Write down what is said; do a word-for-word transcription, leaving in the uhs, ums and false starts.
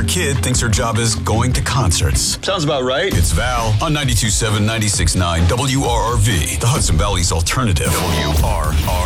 Our kid thinks her job is going to concerts. Sounds about right. It's Val on ninety-two point seven, ninety-six point nine W R R V, the Hudson Valley's alternative. W R R